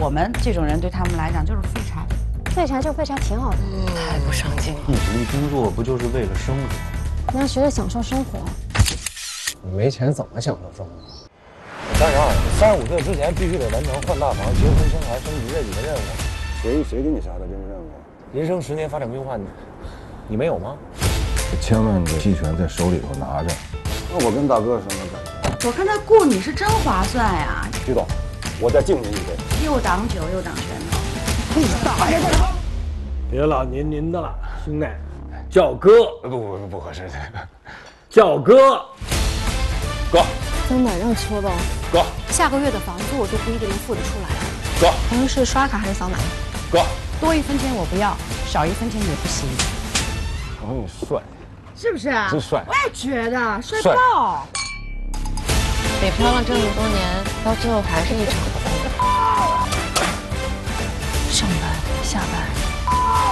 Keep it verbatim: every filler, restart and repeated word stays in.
我们这种人对他们来讲就是废柴。 废柴就废柴挺好的， 太不上进了。 你努力工作不就是为了生活？ 你要学着享受生活。 你没钱怎么享受生活？ 三十二，三十五岁之前必须得完成换大房、结婚、生孩、升级这几个任务。 谁谁给你下的这个任务？ 人生十年发展规划，你你没有吗？ 千万的期权在手里头拿着。那我跟大哥什么感我看他雇你是真划算呀！ 觉？徐总，我再敬您一杯。 又挡酒又挡拳头。 大爷！ 别老您您的了，兄弟，叫哥。 不不不不合适， 叫哥。 哥。 真的让戳到。 哥。 下个月的房租我都不一定能付得出来。 哥。 您是刷卡还是扫码？ 哥。 多一分钱我不要，少一分钱也不行。 我说你帅， 是不是啊？ 真帅。 我也觉得帅帅爆。 北漂了这么多年，到最后还是一场空。上班下班。